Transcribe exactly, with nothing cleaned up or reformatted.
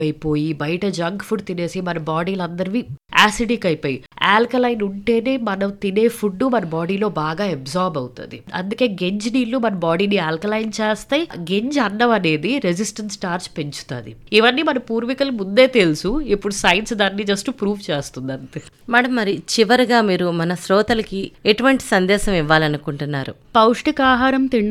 అయిపోయి బయట junk food తినేసి మన బాడీలు అందరివి యాసిడిక్ అయిపోయి ఆల్కలైన్ ఉంటేనే మనం తినే ఫుడ్ మన బాడీలో బాగా అబ్జార్బ్ అవుతుంది. అందుకే గెంజి నీళ్లు మన బాడీని ఆల్కలైన్ చేస్తాయి. గెంజి అన్నం అనేది రెసిస్టెన్స్ స్టార్చ్ పెంచుతుంది. ఇవన్నీ మన పూర్వీకులు ముందే తెలుసు, ఇప్పుడు సైన్స్ దాన్ని జస్ట్ ప్రూవ్ చేస్తుంది అంతే. మేడం, మరి చివరిగా మీరు మన శ్రోతలకి ఎటువంటి సందేశం ఇవ్వాలనుకుంటున్నారు? పౌష్టికాహారం తినడం